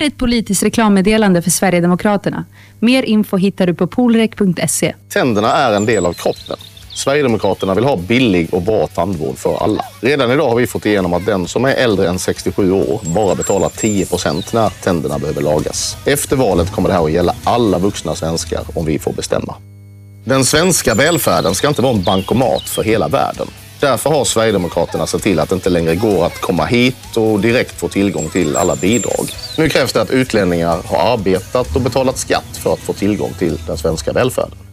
här är ett politiskt reklammeddelande för Sverigedemokraterna. Mer info hittar du på polrek.se. Tänderna är en del av kroppen. Sverigedemokraterna vill ha billig och bra tandvård för alla. Redan idag har vi fått igenom att den som är äldre än 67 år bara betalar 10% när tänderna behöver lagas. Efter valet kommer det här att gälla alla vuxna svenskar om vi får bestämma. Den svenska välfärden ska inte vara en bankomat för hela världen. Därför har Sverigedemokraterna sett till att det inte längre går att komma hit och direkt få tillgång till alla bidrag. Nu krävs det att utlänningar har arbetat och betalat skatt för att få tillgång till den svenska välfärden.